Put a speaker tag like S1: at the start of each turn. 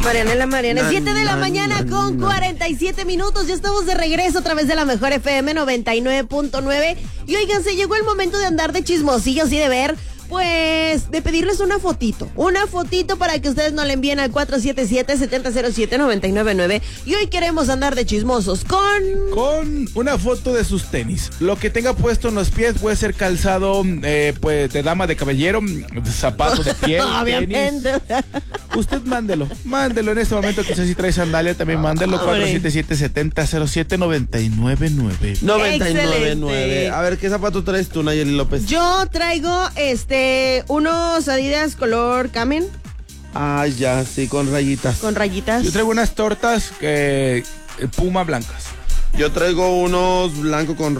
S1: Mariana, 7 de la mañana con 47 minutos. Ya estamos de regreso a través de la Mejor FM 99.9. Y oigan, se llegó el momento de andar de chismosillos y de ver, pues, de pedirles una fotito para que ustedes nos la envíen al 477-707-999. Y hoy queremos andar de chismosos con
S2: una foto de sus tenis. Lo que tenga puesto en los pies puede ser calzado, pues, de dama, de caballero, zapatos de piel,
S1: obviamente.
S2: tenis. Usted mándelo en este momento, quizás si trae sandalia, también mándelo. 477-707-999.
S3: 999. A ver, ¿qué zapato traes tú, Nayeli López?
S1: Yo traigo, unos Adidas color Camen.
S3: Ah, ya, sí, con rayitas.
S1: Con rayitas.
S2: Yo traigo unas tortas Puma blancas.
S3: Yo traigo unos blancos con